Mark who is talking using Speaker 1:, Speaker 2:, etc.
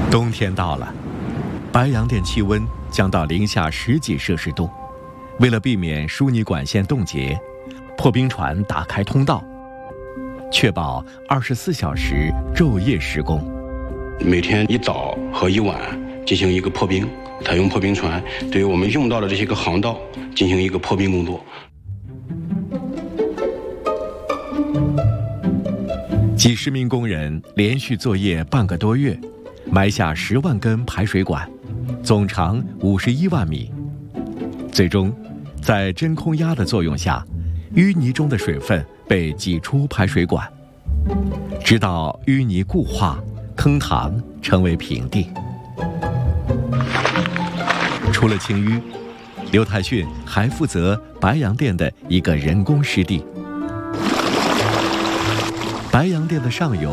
Speaker 1: 冬天到了，白洋淀气温降到零下10几摄氏度。为了避免输泥管线冻结，破冰船打开通道，确保24小时昼夜施工。
Speaker 2: 每天一早和一晚进行一个破冰，采用破冰船对于我们用到的这些个航道进行一个破冰工作。
Speaker 1: 几十名工人连续作业半个多月，埋下10万根排水管，总长51万米。最终，在真空压的作用下，淤泥中的水分被挤出排水管，直到淤泥固化，坑塘成为平地。除了清淤，刘太训还负责白洋淀的一个人工湿地。白洋淀的上游